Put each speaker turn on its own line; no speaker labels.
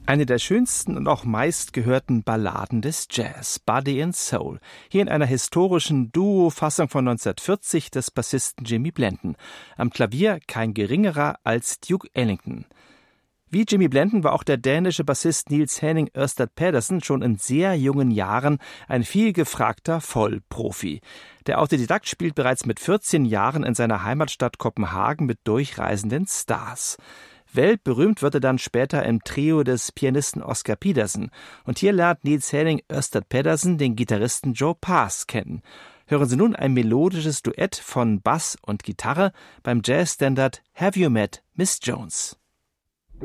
Eine der schönsten und auch meistgehörten Balladen des Jazz, Body and Soul. Hier in einer historischen Duo-Fassung von 1940 des Bassisten Jimmy Blanton. Am Klavier kein geringerer als Duke Ellington. Wie Jimmy Blanton war auch der dänische Bassist Niels Henning Ørsted Pedersen schon in sehr jungen Jahren ein vielgefragter Vollprofi. Der Autodidakt spielt bereits mit 14 Jahren in seiner Heimatstadt Kopenhagen mit durchreisenden Stars. Weltberühmt wird er dann später im Trio des Pianisten Oscar Peterson. Und hier lernt Niels Henning Ørsted Pedersen den Gitarristen Joe Pass kennen. Hören Sie nun ein melodisches Duett von Bass und Gitarre beim Jazzstandard Have You Met Miss Jones?